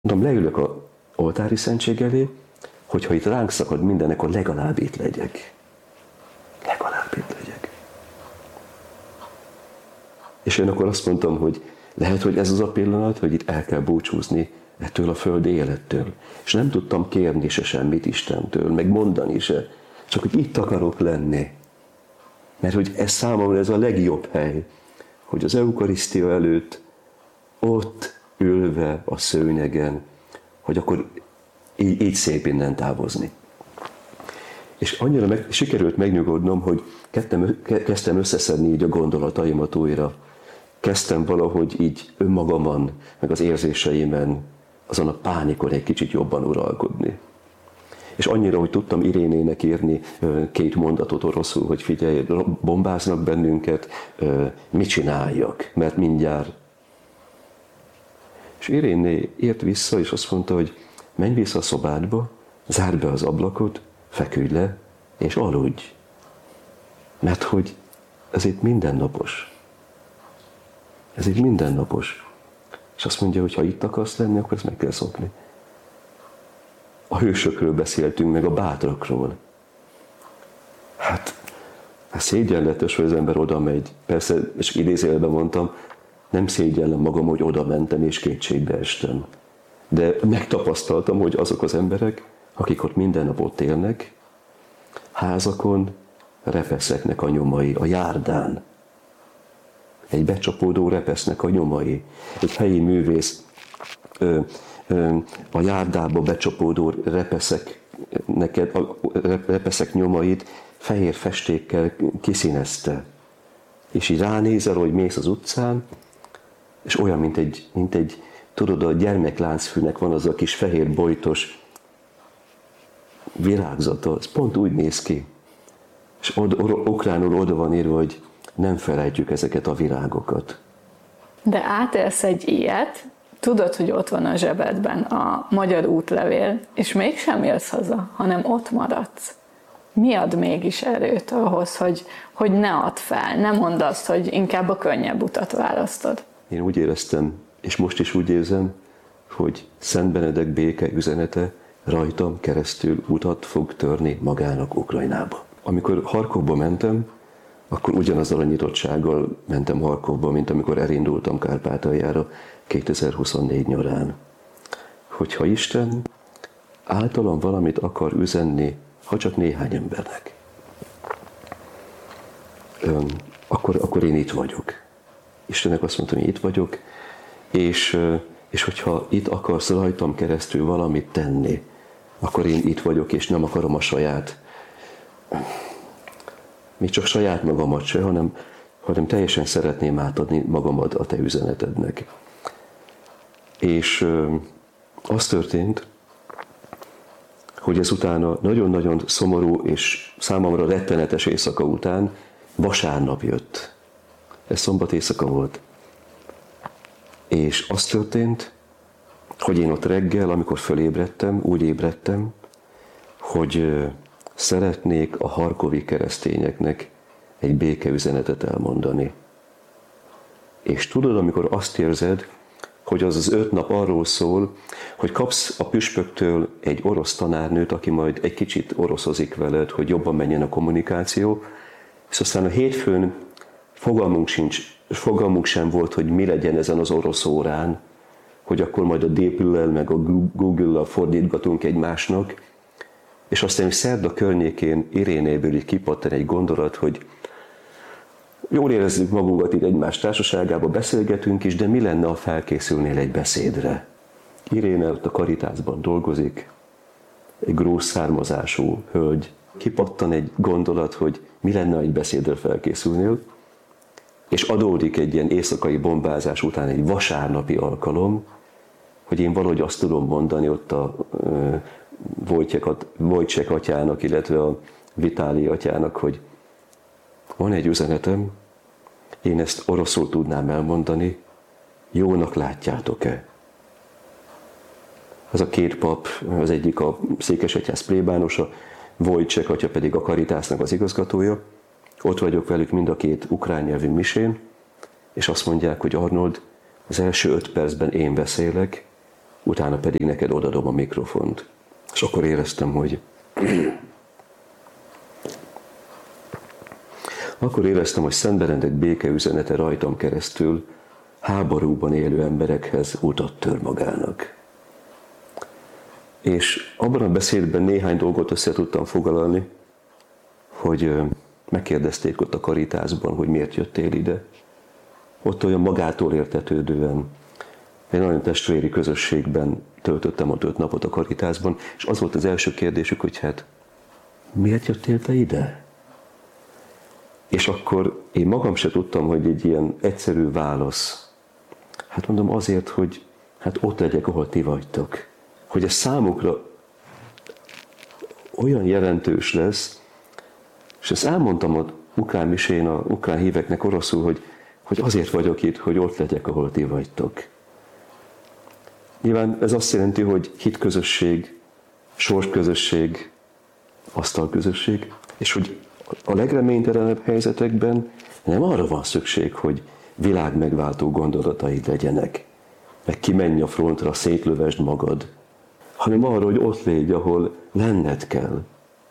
Mondom, leülök a oltári szentség elé, hogyha itt ránk szakad minden, akkor legalább itt legyek. Legalább itt legyek. És én akkor azt mondtam, hogy lehet, hogy ez az a pillanat, hogy itt el kell búcsúzni ettől a földi élettől. És nem tudtam kérni se semmit Istentől, meg mondani se. Csak hogy itt akarok lenni. Mert hogy ez számomra ez a legjobb hely, hogy az eukarisztia előtt ott ülve a szőnyegen, hogy akkor így szép innen távozni. És annyira sikerült megnyugodnom, hogy kezdtem összeszedni így a gondolataimat újra. Kezdtem valahogy így önmagamon, meg az érzéseimen, azon a pánikon egy kicsit jobban uralkodni. És annyira, hogy tudtam Irénének írni 2 mondatot oroszul, hogy figyelj, bombáznak bennünket, mit csináljak, mert mindjárt. És Iréné írt vissza, és azt mondta, hogy menj vissza a szobádba, zárd be az ablakot, feküdj le, és aludj. Mert hogy ez itt mindennapos. Ez itt mindennapos. És azt mondja, hogy ha itt akarsz lenni, akkor ezt meg kell szokni. A hősökről beszéltünk, meg a bátrakról. Hát szégyenletes, hogy az ember oda megy. Persze, és idézőjelben mondtam, nem szégyellem magam, hogy oda mentem és kétségbe estem. De megtapasztaltam, hogy azok az emberek, akik ott minden nap ott élnek, házakon repeszeknek a nyomai, a járdán. Egy becsapódó repesznek a nyomai. Egy helyi művész a járdába becsapódó repeszek nyomait fehér festékkel kiszínezte. És így ránézel, hogy mész az utcán, és olyan, mint egy tudod, a gyermekláncfűnek van az a kis fehér bojtos virágzata, ez pont úgy néz ki. És ukránul oda van írva, hogy nem felejtjük ezeket a virágokat. De átélsz egy ilyet, tudod, hogy ott van a zsebedben a magyar útlevél, és mégsem jössz haza, hanem ott maradsz. Mi ad mégis erőt ahhoz, hogy ne add fel, ne mondd azt, hogy inkább a könnyebb utat választod? Én úgy éreztem, és most is úgy érzem, hogy Szent Benedek béke üzenete rajtam keresztül utat fog törni magának Ukrajnába. Amikor Harkovba mentem, akkor ugyanazzal a nyitottsággal mentem Harkovba, mint amikor elindultam Kárpátaljára 2024 nyarán. Hogyha Isten általam valamit akar üzenni, ha csak néhány embernek, akkor én itt vagyok. Istennek azt mondta, hogy itt vagyok, és hogyha itt akarsz rajtam keresztül valamit tenni, akkor én itt vagyok, és nem akarom a saját, még csak saját magamat se, hanem teljesen szeretném átadni magamat a te üzenetednek. És az történt, hogy ezután a nagyon-nagyon szomorú és számomra rettenetes éjszaka után vasárnap jött. Ez szombat éjszaka volt. És az történt, hogy én ott reggel, amikor fölébredtem, úgy ébredtem, hogy szeretnék a harkovi keresztényeknek egy békeüzenetet elmondani. És tudod, amikor azt érzed, hogy az 5 nap arról szól, hogy kapsz a püspöktől egy orosz tanárnőt, aki majd egy kicsit oroszozik veled, hogy jobban menjen a kommunikáció, és aztán a hétfőn fogalmunk sem volt, hogy mi legyen ezen az orosz órán, hogy akkor majd a DeepL-lel meg a Google-lal fordítgatunk egymásnak, és aztán szerda környékén Irénéből így kipattan egy gondolat, hogy jól érezzük magunkat itt egymás társaságába, beszélgetünk is, de mi lenne, ha felkészülnél egy beszédre? Iréne ott a Caritasban dolgozik, egy grúz származású hölgy. Kipattan egy gondolat, hogy mi lenne, ha egy beszédre felkészülnél, és adódik egy ilyen éjszakai bombázás után egy vasárnapi alkalom, hogy én valahogy azt tudom mondani ott a Wojciech atyának, illetve a Vitáli atyának, hogy van egy üzenetem, én ezt oroszul tudnám elmondani, jónak látjátok-e? Az a 2 pap, az egyik a székesegyház plébánosa, Wojciech atya pedig a Caritasnak az igazgatója. Ott vagyok velük mind a 2 ukrán nyelvű misén, és azt mondják, hogy Arnold, az első 5 percben én beszélek, utána pedig neked odadom a mikrofont. És akkor éreztem, hogy Szent Benedek békeüzenete rajtam keresztül háborúban élő emberekhez utat tör magának. És abban a beszédben néhány dolgot össze tudtam foglalni, hogy megkérdezték ott a Karitásban, hogy miért jöttél ide. Ott olyan magától értetődően, egy nagyon testvéri közösségben töltöttem ott 5 napot a Karitásban, és az volt az első kérdésük, hogy hát miért jöttél te ide? És akkor én magam se tudtam, hogy egy ilyen egyszerű válasz. Hát mondom azért, hogy hát ott legyek, ahol ti vagytok. Hogy ez számukra olyan jelentős lesz, és ezt elmondtam az ukrán misén, a ukrán híveknek oroszul, hogy azért vagyok itt, hogy ott legyek, ahol ti vagytok. Nyilván ez azt jelenti, hogy hitközösség, sorsközösség, asztalközösség, és hogy a legreménytelenebb helyzetekben nem arra van szükség, hogy világ megváltó gondolataid legyenek, meg kimenj a frontra, szétlövesd magad, hanem arra, hogy ott légy, ahol lenned kell.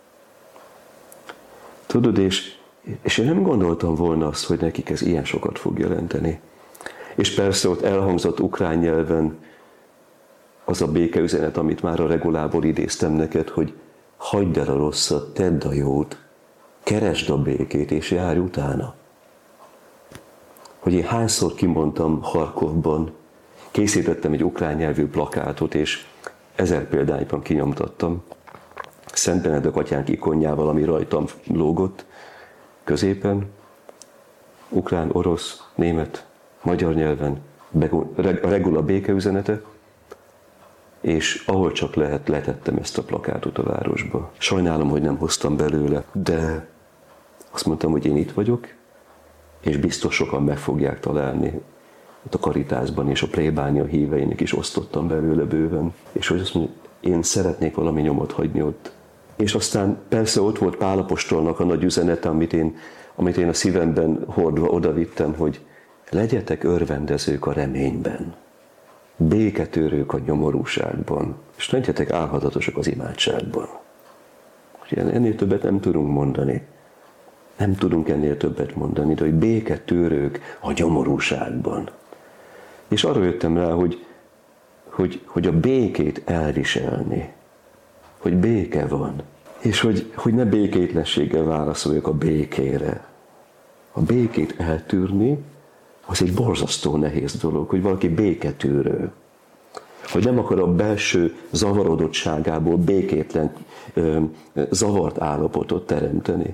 Tudod, és én nem gondoltam volna azt, hogy nekik ez ilyen sokat fog jelenteni. És persze ott elhangzott ukrán nyelven az a békeüzenet, amit már a Regulából idéztem neked, hogy hagyd el a rosszat, tedd a jót, keresd a békét, és járj utána. Hogy én hányszor kimondtam Harkovban, készítettem egy ukrán nyelvű plakátot, és 1000 példányban kinyomtattam, Szent Benedek atyánk ikonjával, ami rajtam lógott, középen, ukrán, orosz, német, magyar nyelven, a Regula békeüzenete, és ahol csak lehet, letettem ezt a plakátot a városba. Sajnálom, hogy nem hoztam belőle, de azt mondtam, hogy én itt vagyok, és biztos sokan meg fogják találni. Ott a Karitásban és a plébánia híveinek is osztottam belőle bőven. És hogy azt mondja, én szeretnék valami nyomot hagyni ott. És aztán persze ott volt Pál apostolnak a nagy üzenete, amit én a szívemben hordva odavittem, hogy legyetek örvendezők a reményben, béketőrők a nyomorúságban, és legyetek álhatatosok az imádságban. Ennél többet nem tudunk mondani. Nem tudunk ennél többet mondani, de hogy béketőrők a nyomorúságban. És arra jöttem rá, hogy a békét elviselni, hogy béke van, és hogy ne békétlenséggel válaszoljak a békére. A békét eltűrni, az egy borzasztó nehéz dolog, hogy valaki béketűrő. Hogy nem akar a belső zavarodottságából békétlen, zavart állapotot teremteni.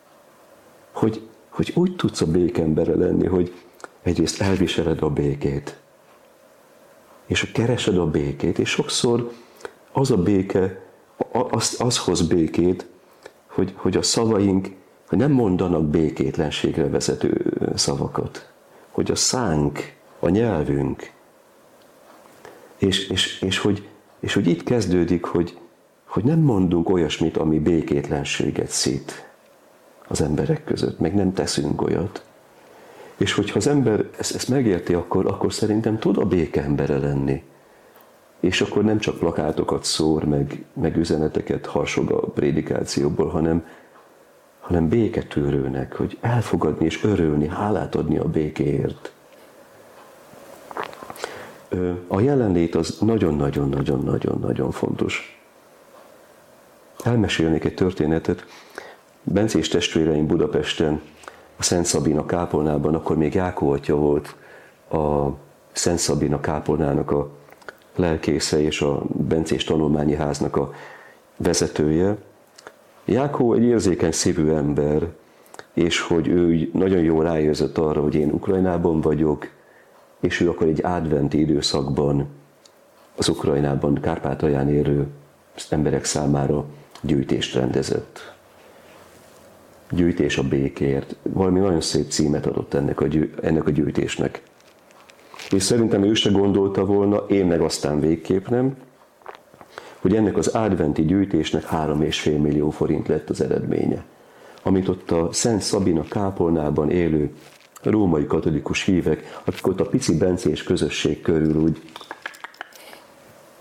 Hogy úgy tudsz a békembere lenni, hogy egyrészt elviseled a békét, és keresed a békét, és sokszor az a béke, az hoz békét, hogy a szavaink hogy nem mondanak békétlenségre vezető szavakat, hogy a szánk, a nyelvünk, és hogy itt kezdődik, hogy nem mondunk olyasmit, ami békétlenséget szít az emberek között, meg nem teszünk olyat. És hogyha az ember ezt megérti, akkor szerintem tud a béke embere lenni. És akkor nem csak plakátokat szór, meg üzeneteket harsog a prédikációból, hanem béketűrőnek, hogy elfogadni és örülni, hálát adni a békéért. A jelenlét az nagyon-nagyon-nagyon-nagyon-nagyon fontos. Elmesélnék egy történetet. Bencés testvéreim Budapesten, a Szent Szabina kápolnában, akkor még Jákó atya volt a Szent Szabina kápolnának a lelkésze és a Bencés tanulmányi háznak a vezetője. Jákó egy érzékeny szívű ember, és hogy ő nagyon jól ráérzett arra, hogy én Ukrajnában vagyok, és ő akkor egy adventi időszakban az Ukrajnában, Kárpátalján élő emberek számára gyűjtést rendezett. Gyűjtés a békért. Valami nagyon szép címet adott ennek a gyűjtésnek. És szerintem ő se gondolta volna, én meg aztán végképp nem, hogy ennek az adventi gyűjtésnek 3,5 millió forint lett az eredménye. Amit ott a Szent Szabina kápolnában élő római katolikus hívek, akik ott a pici bencés közösség körül úgy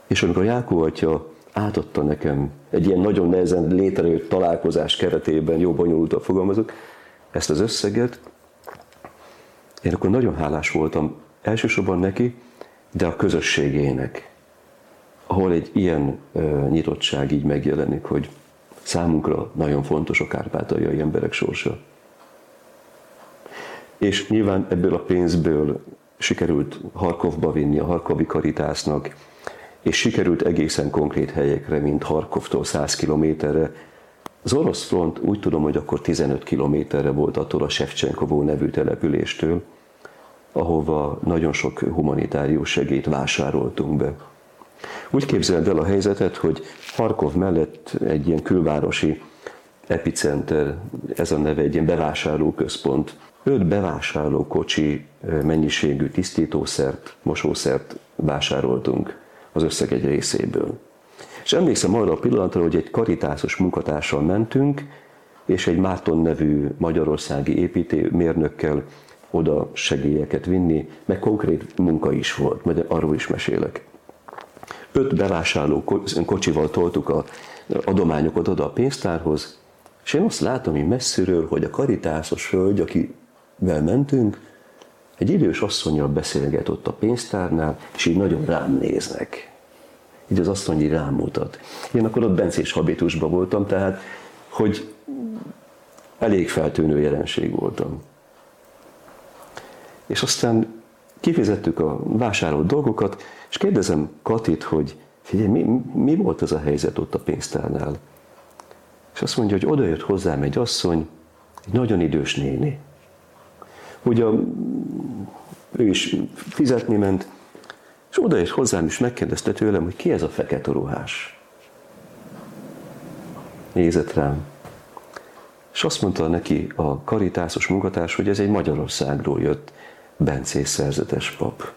És amikor Jákó atya átadta nekem egy ilyen nagyon nehezen létrejött találkozás keretében, jó bonyolultan fogalmazok, ezt az összeget, én akkor nagyon hálás voltam elsősorban neki, de a közösségének, ahol egy ilyen nyitottság így megjelenik, hogy számunkra nagyon fontos a kárpátaljai emberek sorsa. És nyilván ebből a pénzből sikerült Harkovba vinni a Harkovi Karitásznak, és sikerült egészen konkrét helyekre, mint Harkovtól 100 kilométerre. Az orosz front úgy tudom, hogy akkor 15 kilométerre volt attól a Sevcsenkovó nevű településtől, ahova nagyon sok humanitárius segélyt vásároltunk be. Úgy képzeld el a helyzetet, hogy Harkov mellett egy ilyen külvárosi epicenter, ez a neve, egy ilyen bevásárlóközpont. 5 bevásárlókocsi mennyiségű tisztítószert, mosószert vásároltunk az összeg egy részéből. És emlékszem arra a pillanatra, hogy egy karitászos munkatársal mentünk, és egy Márton nevű magyarországi építőmérnökkel oda segélyeket vinni, meg konkrét munka is volt, majd arról is mesélek. 5 bevásárló kocsival toltuk az adományokat oda a pénztárhoz, és én azt látom így messziről, hogy a karitászos hölgy, akivel mentünk, egy idős asszonnyal beszélget ott a pénztárnál, és így nagyon rám néznek. Így az asszony így rám mutat. Én akkor ott bencés habitusban voltam, tehát, hogy elég feltűnő jelenség voltam. És aztán kifizettük a vásárolt dolgokat, és kérdezem Katit, hogy figyelj, mi volt ez a helyzet ott a pénztárnál? És azt mondja, hogy odajött hozzám egy asszony, egy nagyon idős néni. Ugye ő is fizetni ment, és odajött hozzám, és megkérdezte tőlem, hogy ki ez a fekete ruhás. Nézett rám. És azt mondta neki a karitászos munkatárs, hogy ez egy Magyarországról jött bencés szerzetes pap.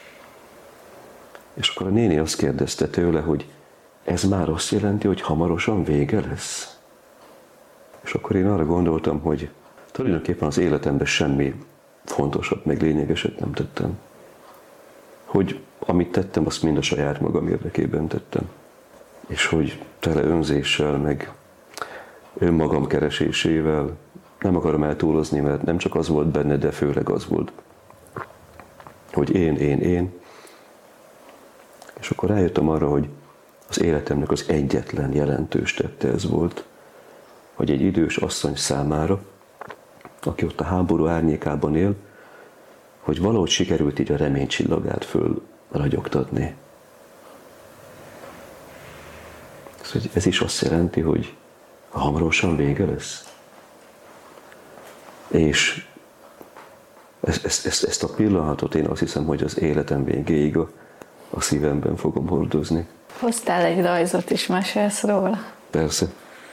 És akkor a néni azt kérdezte tőle, hogy ez már azt jelenti, hogy hamarosan vége lesz. És akkor én arra gondoltam, hogy tulajdonképpen az életemben semmi fontosabb, meg lényegeset nem tettem. Hogy amit tettem, azt mind a saját magam érdekében tettem. És hogy tele önzéssel, meg önmagam keresésével, nem akarom eltúlozni, mert nem csak az volt benne, de főleg az volt, hogy én. És akkor rájöttem arra, hogy az életemnek az egyetlen jelentős tette ez volt, hogy egy idős asszony számára, aki ott a háború árnyékában él, hogy valahogy sikerült így a reménycsillagát fölragyogtatni. Ez is azt jelenti, hogy hamarosan vége lesz. És ezt a pillanatot én azt hiszem, hogy az életem végéig a szívemben fogom hordozni. Hoztál egy rajzot is, mesélsz róla? Persze.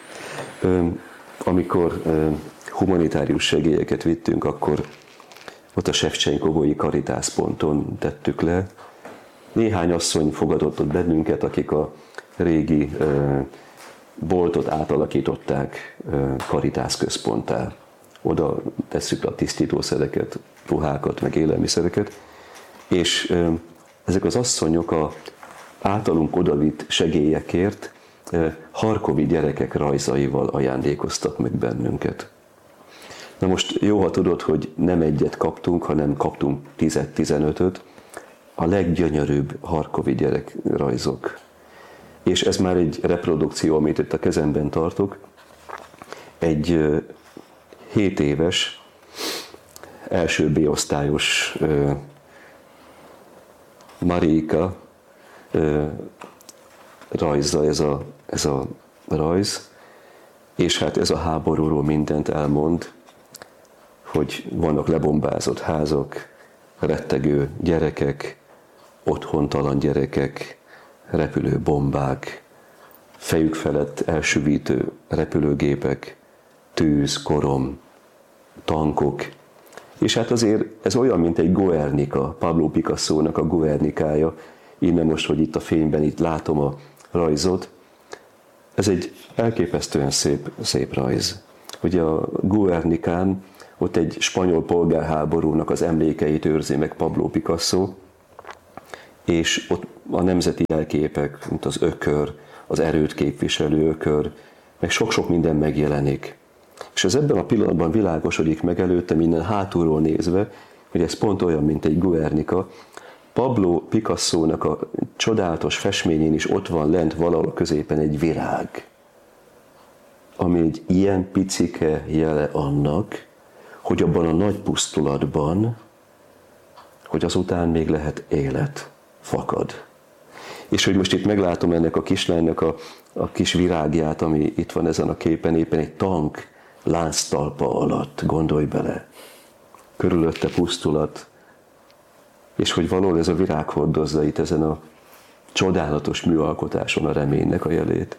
Amikor humanitárius segélyeket vittünk, akkor ott a Sevcsenkovói Karitászponton tettük le. Néhány asszony fogadott ott bennünket, akik a régi boltot átalakították karitászközponttá. Oda tesszük a tisztítószereket, ruhákat, meg élelmiszereket. És ezek az asszonyok a általunk odavitt segélyekért harkovi gyerekek rajzaival ajándékoztak meg bennünket. Na most jó, ha tudod, hogy nem egyet kaptunk, hanem kaptunk 10-15-öt, a leggyönyörűbb harkovi gyerekrajzok. És ez már egy reprodukció, amit itt a kezemben tartok. Egy 7 éves, első B-osztályos Marijka rajza ez a rajz, és hát ez a háborúról mindent elmond, hogy vannak lebombázott házak, rettegő gyerekek, otthontalan gyerekek, repülő bombák, fejük felett elsüvítő repülőgépek, tűz, korom, tankok. És hát azért ez olyan, mint egy Guernica, Pablo Picasso-nak a Guernicája. Innen most, hogy itt a fényben itt látom a rajzot. Ez egy elképesztően szép rajz. Ugye a Guernicán ott egy spanyol polgárháborúnak az emlékeit őrzi meg Pablo Picasso, és ott a nemzeti jelképek, mint az ökör, az erőt képviselő ökör, meg sok-sok minden megjelenik. És ez ebben a pillanatban világosodik meg előttem innen hátulról nézve, hogy ez pont olyan, mint egy Guernica. Pablo Picasso-nak a csodálatos festményén is ott van lent valahol középen egy virág, ami egy ilyen picike jele annak, hogy abban a nagy pusztulatban, hogy azután még lehet élet, fakad. És hogy most itt meglátom ennek a kislánynak a kis virágját, ami itt van ezen a képen, éppen egy tank lánctalpa alatt, gondolj bele. Körülötte pusztulat, és hogy valahol ez a virág hordozza itt ezen a csodálatos műalkotáson a reménynek a jelét.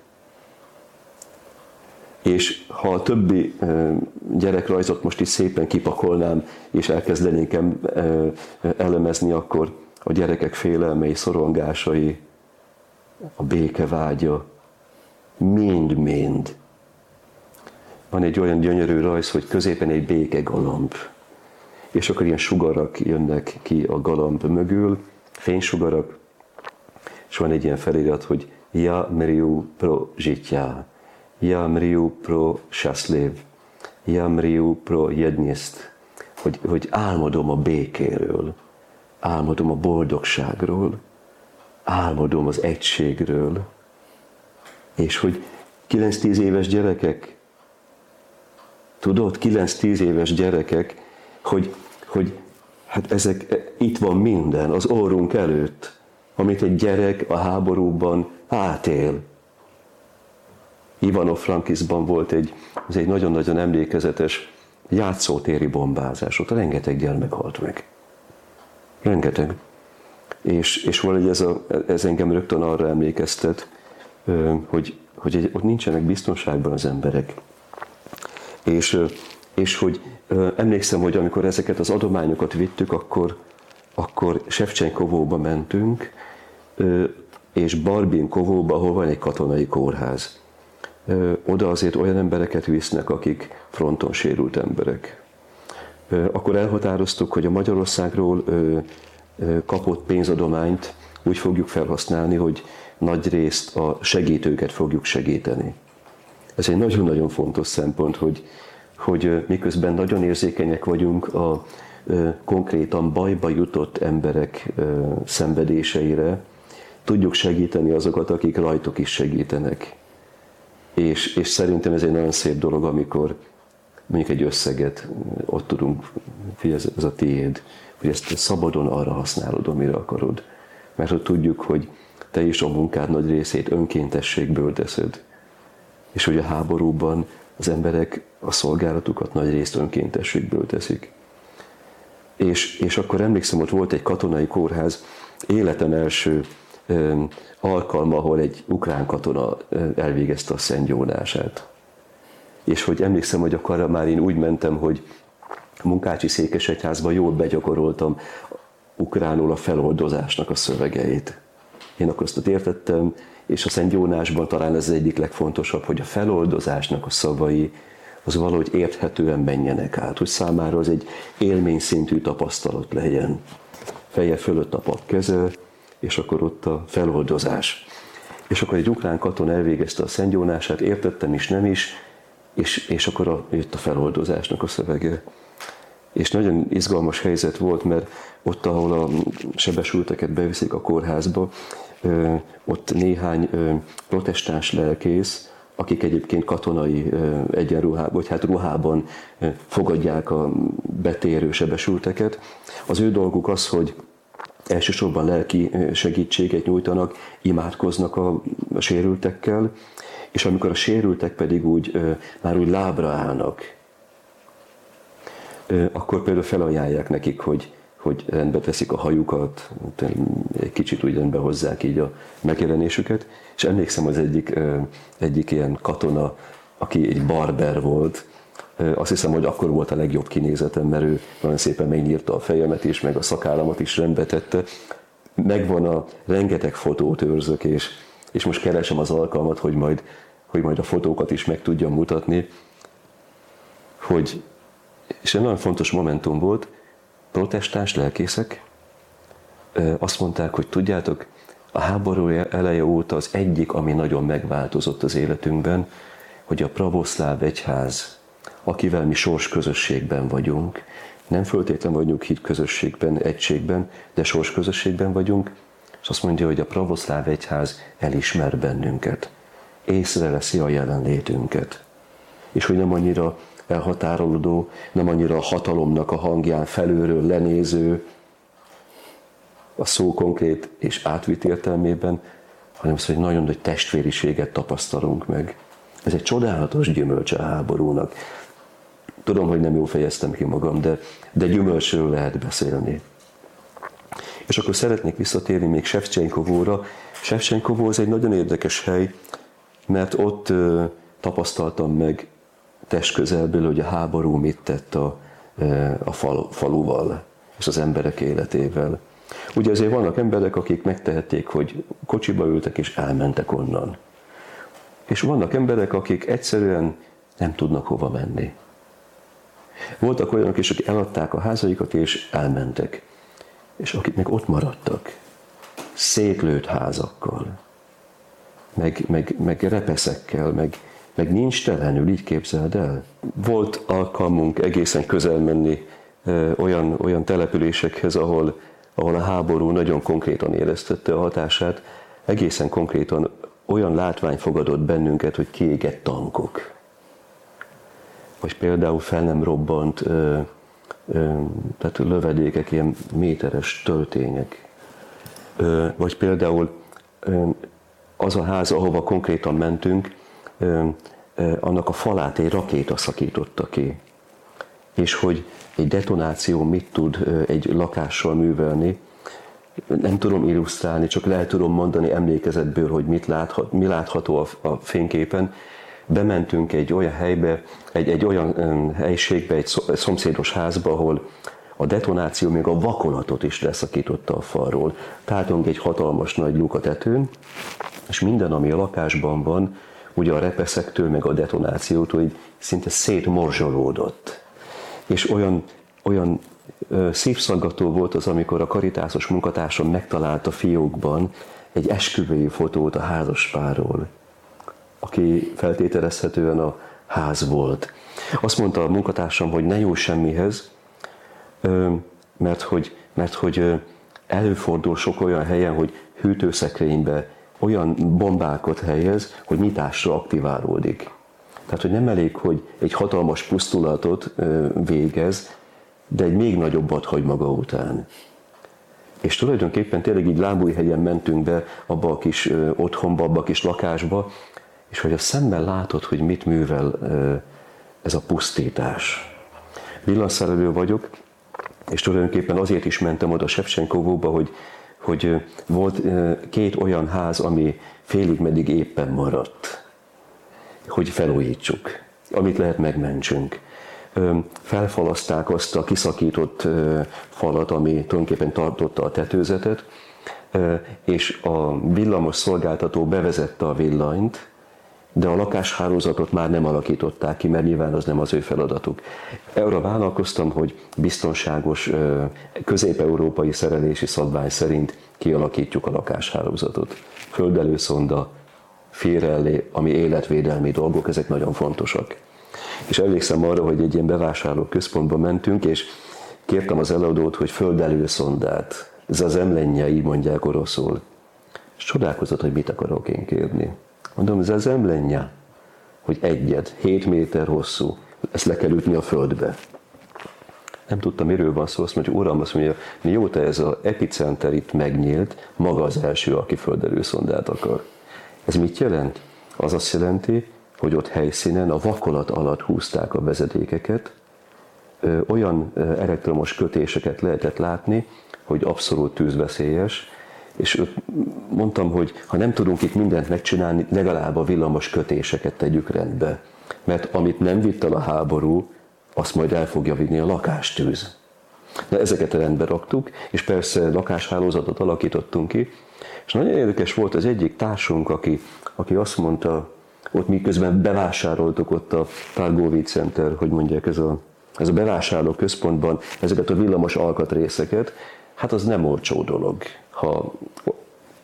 És ha a többi gyerekrajzot most is szépen kipakolnám, és elkezdenénk elemezni, akkor a gyerekek félelmei, szorongásai, a békevágya, mind-mind. Van egy olyan gyönyörű rajz, hogy középen egy békegalamb, és akkor ilyen sugarak jönnek ki a galamb mögül, fénysugarak, és van egy ilyen felirat, hogy Ja mriu pro žitya, Ja mriu pro šťastliv, Ja mriu pro jednist, hogy álmodom a békéről, álmodom a boldogságról, álmodom az egységről, és hogy 9-10 éves gyerekek, tudod, 9-10 éves gyerekek, hogy hát ezek, itt van minden az orrunk előtt, amit egy gyerek a háborúban átél. Ivano-Frankivskban volt egy nagyon-nagyon emlékezetes játszótéri bombázás, ott rengeteg gyermek halt meg. Rengeteg. És valahogy ez engem rögtön arra emlékeztet, hogy ott nincsenek biztonságban az emberek. És hogy emlékszem, hogy amikor ezeket az adományokat vittük, akkor Sevcsenkovóba mentünk, és Barbinkovóba, ahol van egy katonai kórház. Oda azért olyan embereket visznek, akik fronton sérült emberek. Akkor elhatároztuk, hogy a Magyarországról kapott pénzadományt úgy fogjuk felhasználni, hogy nagyrészt a segítőket fogjuk segíteni. Ez egy nagyon-nagyon fontos szempont, hogy miközben nagyon érzékenyek vagyunk a konkrétan bajba jutott emberek szenvedéseire, tudjuk segíteni azokat, akik rajtuk is segítenek. És szerintem ez egy nagyon szép dolog, amikor mondjuk egy összeget ott tudunk, figyelj, ez a tiéd, hogy ezt szabadon arra használod, amire akarod. Mert hogy tudjuk, hogy te is a munkád nagy részét önkéntességből teszed. És hogy a háborúban az emberek a szolgálatukat nagy részt önkéntességből teszik. És akkor emlékszem, ott volt egy katonai kórház, életem első alkalma, ahol egy ukrán katona elvégezte a szentgyónását. És hogy emlékszem, hogy akkor már én úgy mentem, hogy Munkácsi Székesegyházban jól begyakoroltam ukránul a feloldozásnak a szövegeit. Én akkor azt értettem, és a szentgyónásban talán ez az egyik legfontosabb, hogy a feloldozásnak a szavai az valahogy érthetően menjenek át, hogy számára az egy élményszintű tapasztalat legyen. Feje fölött a pap keze, és akkor ott a feloldozás. És akkor egy ukrán katona elvégezte a szentgyónását, értettem is, nem is, és akkor jött a feloldozásnak a szövege. És nagyon izgalmas helyzet volt, mert ott, ahol a sebesülteket beviszik a kórházba, ott néhány protestáns lelkész, akik egyébként katonai egyenruhában, vagy hát ruhában fogadják a betérő sebesülteket. Az ő dolguk az, hogy elsősorban lelki segítséget nyújtanak, imádkoznak a sérültekkel, és amikor a sérültek pedig már úgy lábra állnak, akkor például felajánlják nekik, hogy rendbe teszik a hajukat, egy kicsit úgy rendbe hozzák így a megjelenésüket. És emlékszem, az egyik ilyen katona, aki egy barber volt, azt hiszem, hogy akkor volt a legjobb kinézetem, mert ő nagyon szépen megnyírta a fejemet is, meg a szakállamat is rendbe tette. Megvan a rengeteg fotót őrzök, és most keresem az alkalmat, hogy majd a fotókat is meg tudjam mutatni. És egy nagyon fontos momentum volt, protestáns lelkészek azt mondták, hogy tudjátok, A háború eleje óta az egyik, ami nagyon megváltozott az életünkben, hogy a pravoszláv egyház, akivel mi sorsközösségben vagyunk, nem föltétlenül vagyunk hitközösségben, egységben, de sorsközösségben vagyunk, és azt mondja, hogy a pravoszláv egyház elismer bennünket, észreveszi a jelenlétünket, és hogy nem annyira elhatárolódó, nem annyira a hatalomnak a hangján felülről lenéző, a szó konkrét és átvitt értelmében, hanem az, hogy nagyon nagy testvériséget tapasztalunk meg. Ez egy csodálatos gyümölcs a háborúnak. Tudom, hogy nem jól fejeztem ki magam, de gyümölcsről lehet beszélni. És akkor szeretnék visszatérni még Sevcsenkovóra. Sevcsenkovó az egy nagyon érdekes hely, mert ott tapasztaltam meg testközelből, hogy a háború mit tett a faluval és az emberek életével. Ugye azért vannak emberek, akik megtehették, hogy kocsiba ültek és elmentek onnan. És vannak emberek, akik egyszerűen nem tudnak hova menni. Voltak olyanok is, akik eladták a házaikat és elmentek. És akik meg ott maradtak, szétlőtt házakkal, meg repeszekkel, meg nincs telenül, így képzeld el. Volt alkalmunk egészen közel menni olyan településekhez, ahol a háború nagyon konkrétan éreztette a hatását, egészen konkrétan olyan látvány fogadott bennünket, hogy kiégett tankok. Vagy például fel nem robbant tehát lövedékek, ilyen méteres töltények. Vagy például az a ház, ahova konkrétan mentünk, annak a falát egy rakéta szakította ki. És hogy egy detonáció mit tud egy lakással művelni, nem tudom illusztrálni, csak le tudom mondani emlékezetből, hogy mi látható a fényképen. Bementünk egy olyan helybe, egy olyan helyiségbe, egy szomszédos házba, ahol a detonáció még a vakolatot is leszakította a falról. Táltunk egy hatalmas nagy luk a tetőn, és minden, ami a lakásban van, ugye a repeszektől, meg a detonációtól így szinte szétmorzsolódott. És olyan szívszaggató volt az, amikor a karitásos munkatársam megtalálta fiókban egy esküvői fotót a házaspárról, aki feltételezhetően a ház volt. Azt mondta a munkatársam, hogy ne jó semmihez, mert hogy előfordul sok olyan helyen, hogy hűtőszekrénybe olyan bombákat helyez, hogy nyitásra aktiválódik. Tehát, hogy nem elég, hogy egy hatalmas pusztulatot végez, de egy még nagyobbat hagy maga után. És tulajdonképpen tényleg így Lábújhegyen mentünk be abba a kis otthonba, abba a kis lakásba, és hogy a szemmel látod, hogy mit művel ez a pusztítás. Villanszerelő vagyok, és tulajdonképpen azért is mentem oda Sevcsenkovóba, hogy volt két olyan ház, ami félig meddig éppen maradt, hogy felújítsuk, amit lehet megmentsünk. Felfalaszták azt a kiszakított falat, ami tulajdonképpen tartotta a tetőzetet, és a villamos szolgáltató bevezette a villanyt, de a lakáshálózatot már nem alakították ki, mert nyilván az nem az ő feladatuk. Arra vállalkoztam, hogy biztonságos, közép-európai szerelési szabvány szerint kialakítjuk a lakáshálózatot. Földelőszonda, félrellé, ami életvédelmi dolgok, ezek nagyon fontosak. És emlékszem arra, hogy egy ilyen bevásárló központba mentünk, és kértem az eladót, hogy földelőszondát. Ez az emlenje, így mondják oroszul. És csodálkozott, hogy mit akarok én kérni. Mondom, ez az emlenje, hogy egyet, 7 méter hosszú, ezt le kell ütni a földbe. Nem tudtam, miről van szó, azt mondja, uram, azt mondja, mióta ez az epicenter itt megnyílt, maga az első, aki földelőszondát akar. Ez mit jelent? Az azt jelenti, hogy ott helyszínen a vakolat alatt húzták a vezetékeket, olyan elektromos kötéseket lehetett látni, hogy abszolút tűzveszélyes, és mondtam, hogy ha nem tudunk itt mindent megcsinálni, legalább a villamos kötéseket tegyük rendbe. Mert amit nem vitt el a háború, azt majd el fogja vinni a lakástűz. Na, ezeket rendbe raktuk, és persze lakáshálózatot alakítottunk ki, és nagyon érdekes volt az egyik társunk, aki azt mondta, ott miközben bevásároltuk ott a Targovic Center, hogy mondják, ez a bevásárló központban ezeket a villamos alkatrészeket, hát az nem olcsó dolog. Ha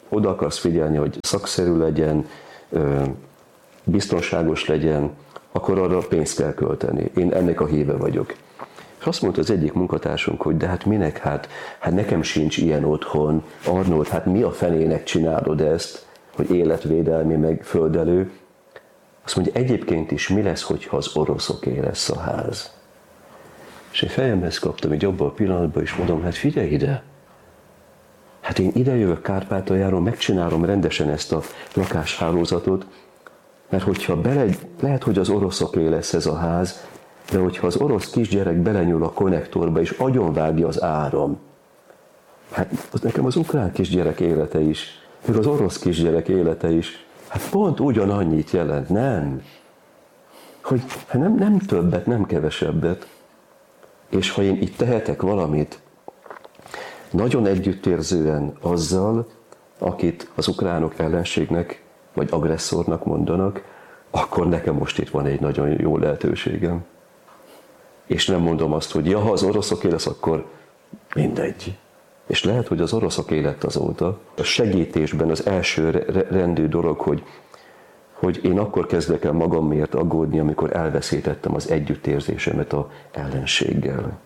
oda akarsz figyelni, hogy szakszerű legyen, biztonságos legyen, akkor arra pénzt kell költeni. Én ennek a híve vagyok. És azt mondta az egyik munkatársunk, hogy de hát minek, hát nekem sincs ilyen otthon. Arnold, hát mi a fenének csinálod ezt, hogy életvédelmi, meg földelő. Azt mondja, egyébként is mi lesz, hogyha az oroszoké lesz a ház. És én fejemhez kaptam egy abban a pillanatban, és mondom, hát figyelj ide! Hát én idejövök Kárpátaljáról, megcsinálom rendesen ezt a lakáshálózatot, mert hogyha lehet, hogy az oroszoké lesz ez a ház, de hogyha az orosz kisgyerek belenyúl a konnektorba, és agyonvágja az áram, hát az nekem az ukrán kisgyerek élete is, meg az orosz kisgyerek élete is, hát pont ugyanannyit jelent, nem? Hogy hát nem többet, nem kevesebbet. És ha én itt tehetek valamit, nagyon együttérzően azzal, akit az ukránok ellenségnek vagy agresszornak mondanak, akkor nekem most itt van egy nagyon jó lehetőségem. És nem mondom azt, hogy ha az oroszoké lesz, akkor mindegy. És lehet, hogy az oroszoké lett azóta. A segítésben az első rendű dolog, hogy én akkor kezdek el magamért aggódni, amikor elveszítettem az együttérzésemet az ellenséggel.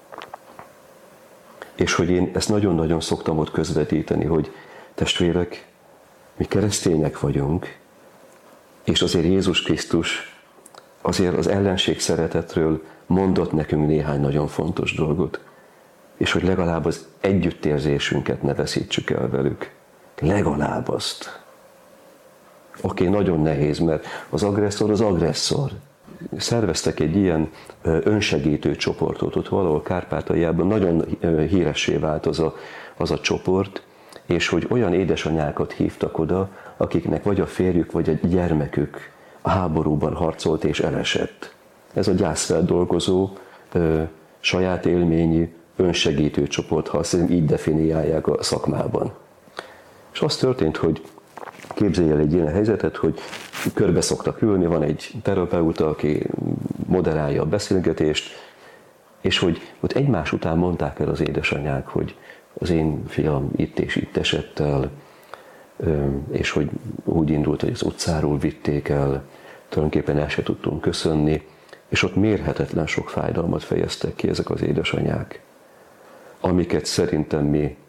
És hogy én ezt nagyon-nagyon szoktam ott közvetíteni, hogy testvérek, mi keresztények vagyunk, és azért Jézus Krisztus azért az ellenség szeretetről mondott nekünk néhány nagyon fontos dolgot, és hogy legalább az együttérzésünket ne veszítsük el velük. Legalább azt. Oké, nagyon nehéz, mert az agresszor. Szerveztek egy ilyen önsegítő csoportot, ott valahol Kárpátaljában nagyon híressé vált az a csoport, és hogy olyan édesanyákat hívtak oda, akiknek vagy a férjük, vagy a gyermekük a háborúban harcolt és elesett. Ez a gyászfeldolgozó, saját élményű, önsegítő csoport, ha azt így definiálják a szakmában. És az történt, hogy képzelj el egy ilyen helyzetet, hogy körbe szoktak ülni, van egy terapeuta, aki moderálja a beszélgetést, és hogy ott egymás után mondták el az édesanyák, hogy az én fiam itt és itt esett el, és hogy úgy indult, hogy az utcáról vitték el, tulajdonképpen el se tudtunk köszönni, és ott mérhetetlen sok fájdalmat fejeztek ki ezek az édesanyák, amiket szerintem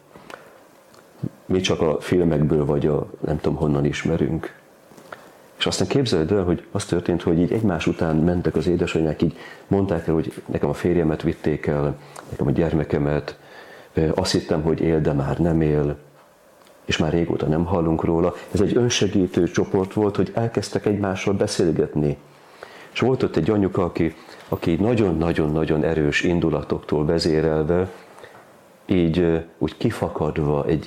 mi csak a filmekből vagy nem tudom honnan ismerünk. És aztán képzeld el, hogy az történt, hogy így egymás után mentek az édesanyák, így mondták el, hogy nekem a férjemet vitték el, nekem a gyermekemet, azt hittem, hogy él, de már nem él, és már régóta nem hallunk róla. Ez egy önsegítő csoport volt, hogy elkezdtek egymással beszélgetni. És volt ott egy anyuka, aki nagyon-nagyon-nagyon erős indulatoktól vezérelve, így úgy kifakadva egy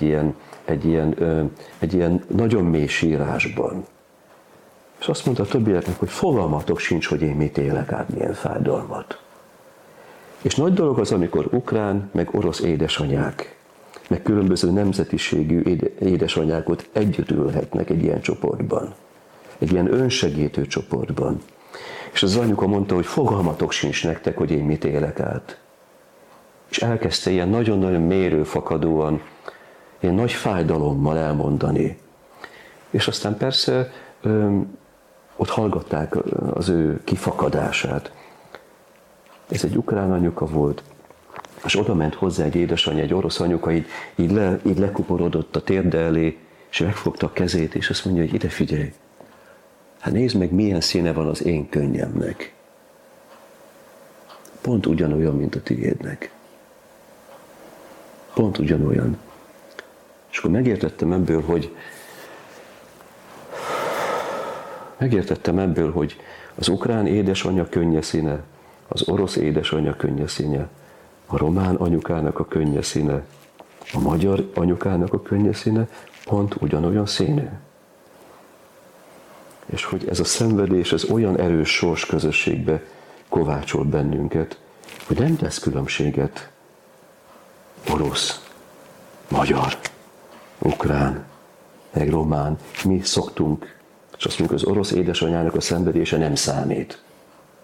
ilyen nagyon mély sírásban. És azt mondta a többieknek, hogy fogalmatok sincs, hogy én mit élek át, milyen fájdalmat. És nagy dolog az, amikor ukrán, meg orosz édesanyák, meg különböző nemzetiségű édesanyák ott együtt ülhetnek egy ilyen csoportban. Egy ilyen önsegítő csoportban. És az anyuka mondta, hogy fogalmatok sincs nektek, hogy én mit élek át. És elkezdte ilyen nagyon-nagyon mérőfakadóan, ilyen nagy fájdalommal elmondani. És aztán persze ott hallgatták az ő kifakadását. Ez egy ukrán anyuka volt, és oda ment hozzá egy édesanyja, egy orosz anyuka, így lekuporodott a térde elé, és megfogta a kezét, és azt mondja, hogy ide figyelj, hát nézd meg, milyen színe van az én könnyemnek. Pont ugyanolyan, mint a tiédnek. Pont ugyanolyan. És akkor megértettem ebből, hogy az ukrán édesanyja könnye színe, az orosz édesanyja könnye színe, a román anyukának a könnye színe, a magyar anyukának a könnye színe pont ugyanolyan színű. És hogy ez a szenvedés, ez olyan erős sors közösségbe kovácsol bennünket, hogy nem tesz különbséget orosz, magyar, ukrán, meg román. Mi szoktunk, és azt mondjuk, az orosz édesanyának a szenvedése nem számít.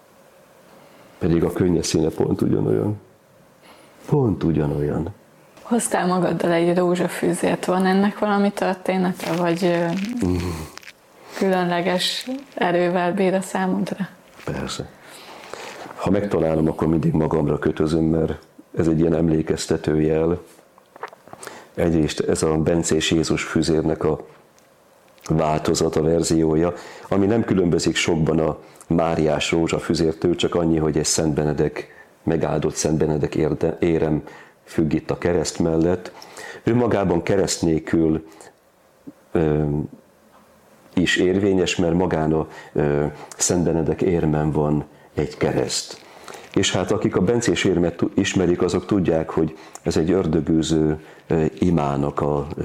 Pedig a könnye színe pont ugyanolyan. Pont ugyanolyan. Hoztál magaddal egy rózsafűzért, van ennek valami története, vagy különleges erővel bír a számodra? Persze. Ha megtalálom, akkor mindig magamra kötözöm, mert ez egy ilyen emlékeztető jel. Egyrészt ez a Bencés Jézus füzérnek a változata, verziója, ami nem különbözik sokban a Máriás rózsafüzértől, csak annyi, hogy egy Szent Benedek, megáldott Szent Benedek érem függ itt a kereszt mellett. Ő magában kereszt nélkül is érvényes, mert magán a Szent Benedek érmen van egy kereszt. És hát akik a bencés érmet ismerik, azok tudják, hogy ez egy ördögűző imának,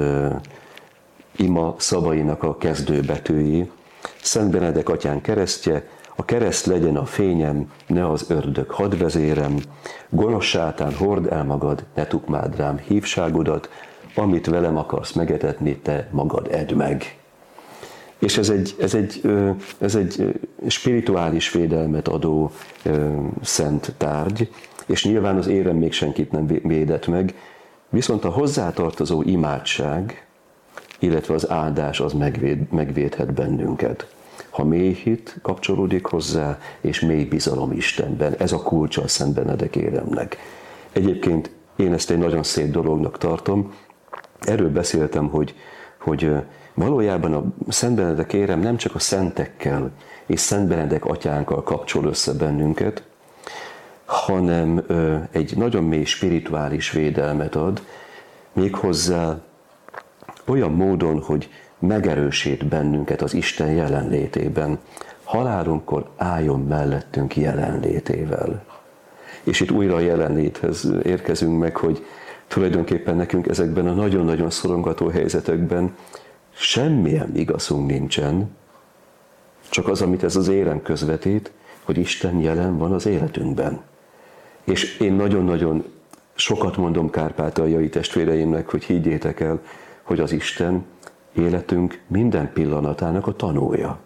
ima szavainak a kezdőbetűi. Szent Benedek atyán keresztje, a kereszt legyen a fényem, ne az ördög hadvezérem, gonosz sátán, hord el magad, ne tukmáld rám hívságodat, amit velem akarsz megetetni, te magad edd meg. És ez egy spirituális védelmet adó szent tárgy, és nyilván az érem még senkit nem védett meg, viszont a hozzátartozó imádság, illetve az áldás az megvédhet bennünket. Ha mély hit kapcsolódik hozzá, és mély bizalom Istenben, ez a kulcsa a Szent Benedek éremnek. Egyébként én ezt egy nagyon szép dolognak tartom. Erről beszéltem, hogy valójában a Szent Benedek érem nem csak a szentekkel és Szent Benedek atyánkkal kapcsol össze bennünket, hanem egy nagyon mély spirituális védelmet ad, méghozzá olyan módon, hogy megerősít bennünket az Isten jelenlétében. Halálunkkor álljon mellettünk jelenlétével. És itt újra a jelenléthez érkezünk meg, hogy tulajdonképpen nekünk ezekben a nagyon-nagyon szorongató helyzetekben semmilyen igazunk nincsen, csak az, amit ez az érem közvetít, hogy Isten jelen van az életünkben. És én nagyon-nagyon sokat mondom kárpátaljai testvéreimnek, hogy higgyétek el, hogy az Isten életünk minden pillanatának a tanúja.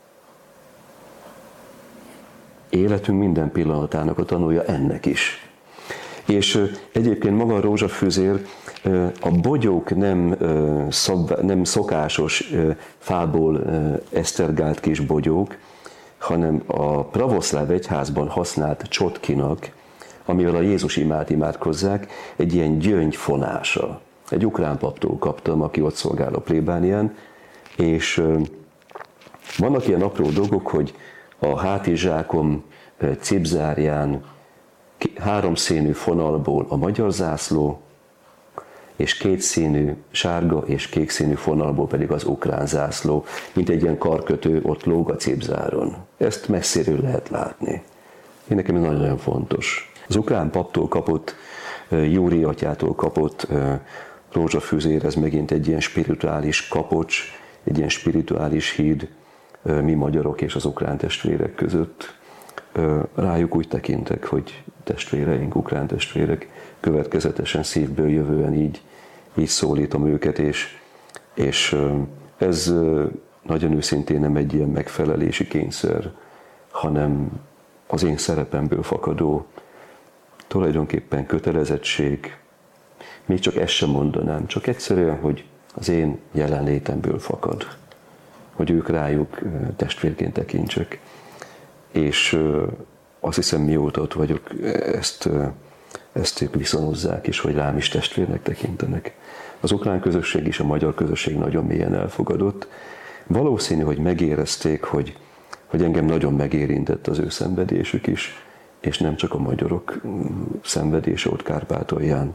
Életünk minden pillanatának a tanúja ennek is. És egyébként maga a rózsafűzér, a bogyók nem szokásos fából esztergált kis bogyók, hanem a pravoszláv egyházban használt csotkinak, amivel a Jézus imát imádkozzák, egy ilyen gyöngyfonása. Egy ukrán paptól kaptam, aki ott szolgál a plébánián, és vannak ilyen apró dolgok, hogy a hátizsákom cipzárján 3 színű fonalból a magyar zászló, és 2 színű sárga és kék színű fonalból pedig az ukrán zászló, mint egy ilyen karkötő ott lóg a cipzáron. Ezt messziről lehet látni. Én nekem ez nagyon-nagyon fontos. Az ukrán paptól kapott, Júri atyától kapott rózsafűzér, ez megint egy ilyen spirituális kapocs, egy ilyen spirituális híd mi magyarok és az ukrán testvérek között. Rájuk úgy tekintek, hogy testvéreink, ukrán testvérek, következetesen szívből jövően így szólítom őket, és ez nagyon őszintén nem egy ilyen megfelelési kényszer, hanem az én szerepemből fakadó tulajdonképpen kötelezettség. Még csak ezt sem mondanám, csak egyszerűen, hogy az én jelenlétemből fakad, hogy ők rájuk testvérként tekintsek. És azt hiszem, mióta ott vagyok, ezt ők viszonozzák is, hogy rám is testvérnek tekintenek. Az ukrán közösség és a magyar közösség nagyon mélyen elfogadott. Valószínű, hogy megérezték, hogy engem nagyon megérintett az ő szenvedésük is, és nem csak a magyarok szenvedése ott Kárpátalján.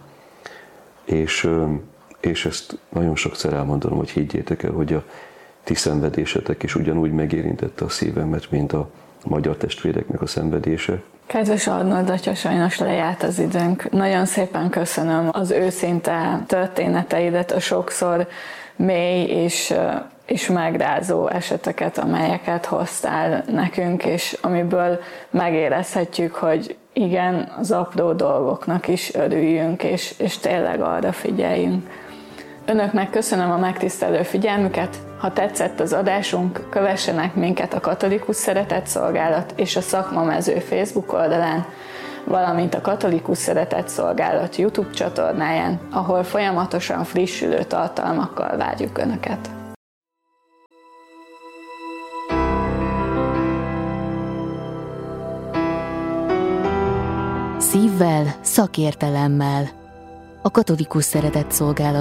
És ezt nagyon sokszor elmondanom, hogy higgyétek el, hogy a ti szenvedésetek is ugyanúgy megérintette a szívemet, mint a magyar testvéreknek a szenvedése. Kedves Arnold atya, sajnos lejárt az időnk. Nagyon szépen köszönöm az őszinte történeteidet, a sokszor mély és megrázó eseteket, amelyeket hoztál nekünk, és amiből megérezhetjük, hogy igen, az apró dolgoknak is örüljünk, és tényleg arra figyeljünk. Önöknek köszönöm a megtisztelő figyelmüket, ha tetszett az adásunk, kövessenek minket a Katolikus Szeretetszolgálat és a Szakmamező Facebook oldalán, valamint a Katolikus Szeretett Szolgálat YouTube csatornáján, ahol folyamatosan frissülő tartalmakkal várjuk Önöket. Szívvel, szakértelemmel. A Katolikus Szeretett Szolgálat